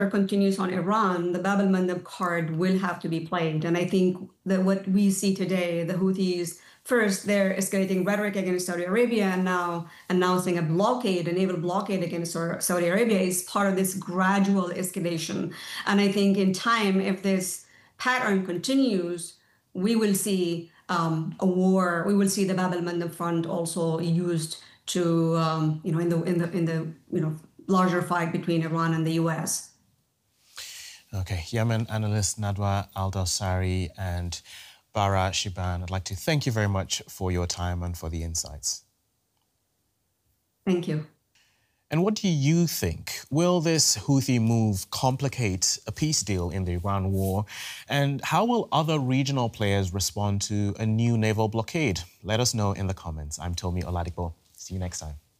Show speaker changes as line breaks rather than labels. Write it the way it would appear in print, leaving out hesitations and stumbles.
continues on Iran, the Bab al-Mandab card will have to be played. And I think that what we see today, the Houthis, first, they're escalating rhetoric against Saudi Arabia, and now announcing a blockade, a naval blockade against Saudi Arabia is part of this gradual escalation. And I think in time, if this pattern continues, we will see a war. We will see the Bab al-Mandab Front also used to, in the larger fight between Iran and the U.S.
Okay, Yemen analyst Nadwa Al-Dawsari and Bara Shiban, I'd like to thank you very much for your time and for the insights.
Thank you.
And what do you think? Will this Houthi move complicate a peace deal in the Iran war? And how will other regional players respond to a new naval blockade? Let us know in the comments. I'm Tomi Oladipo. See you next time.